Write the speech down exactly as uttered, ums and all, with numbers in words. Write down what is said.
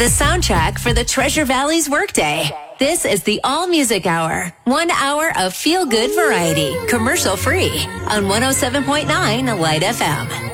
the soundtrack for the Treasure Valley's workday. This is the All Music Hour. One hour of feel-good variety, commercial-free, on one oh seven point nine Light F M.